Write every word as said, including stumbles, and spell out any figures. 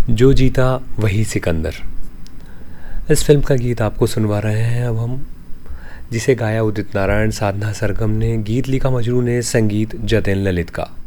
जो जीता वही सिकंदर। इस फिल्म का गीत आपको सुनवा रहे हैं अब हम, जिसे गाया उदित नारायण, साधना सरगम ने, गीत लिखा मजरू ने, संगीत जतिन ललित का।